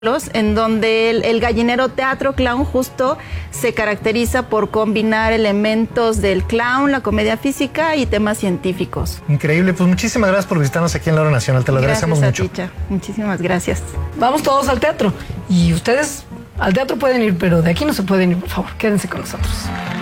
en donde el gallinero teatro clown justo se caracteriza por combinar elementos del clown, la comedia física y temas científicos. Increíble, pues muchísimas gracias por visitarnos aquí en la Hora Nacional, te lo agradecemos mucho. Gracias a ti, Cha. Muchísimas gracias. Vamos todos al teatro y ustedes al teatro pueden ir, pero de aquí no se pueden ir, por favor, quédense con nosotros.